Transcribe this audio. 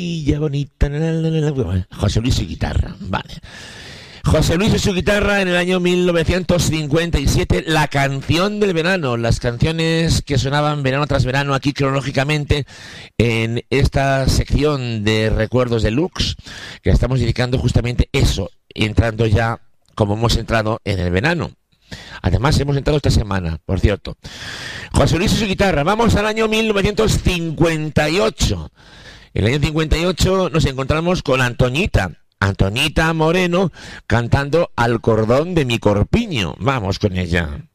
Ya bonita. José Luis y guitarra, vale. José Luis y su guitarra en el año 1957, la canción del verano, las canciones que sonaban verano tras verano aquí cronológicamente en esta sección de Recuerdos Deluxe, que estamos dedicando justamente eso, entrando ya como hemos entrado en el verano. Además hemos entrado esta semana, por cierto. José Luis y su guitarra, vamos al año 1958. En el año 58 nos encontramos con Antoñita Moreno cantando Al cordón de mi corpiño. Vamos con ella.